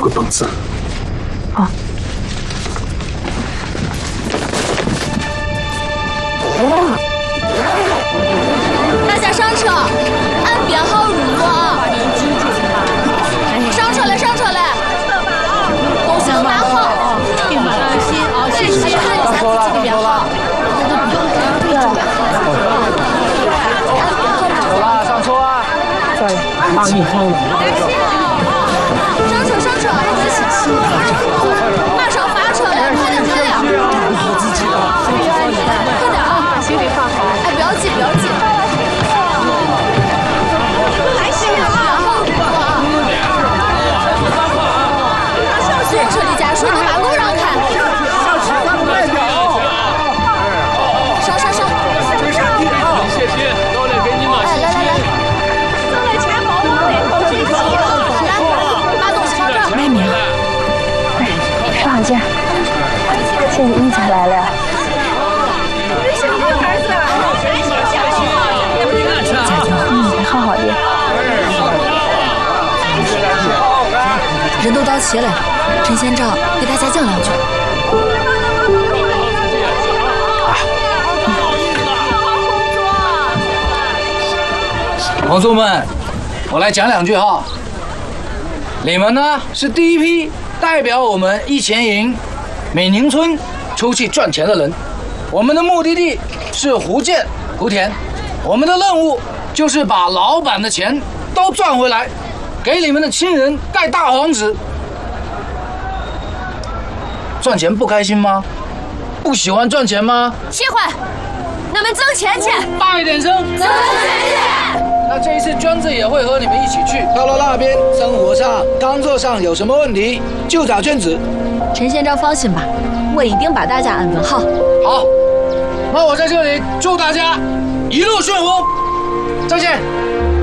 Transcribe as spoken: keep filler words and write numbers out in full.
个本子。 好。 大家上车，按编号入座啊！上车了，上车了！恭喜拿好，别买了心啊！谢谢，看一下自己的编号。 走啦，上车啊！ 在八一号了。 上车，上车！马上发车了，快点，快点！快点啊！行李放好。哎，不要急，不要急。还行啊！所有车里家属都把路让开。上上上！ 谢谢，到了给你们。 哎，来来来，送了钱包包的，谢谢。来，把东西放这儿。 麦苗，哎，邵小姐，现在你才来了。家庭嗯，好好的。 人都到齐了，陈县长给大家讲两句。 同志们，我来讲两句哈。你们呢是第一批代表我们一钱营美宁村出去赚钱的人。我们的目的地是福建莆田，我们的任务就是把老板的钱都赚回来，给你们的亲人盖大房子。赚钱不开心吗？不喜欢赚钱吗？ 喜欢，我们挣钱去， 大一点声， 挣钱去。 那这一次娟子也会和你们一起去。到了那边，生活上、工作上有什么问题，就找娟子。 陈县长放心吧，我一定把大家安顿好。 好，那我在这里祝大家一路顺风，再见。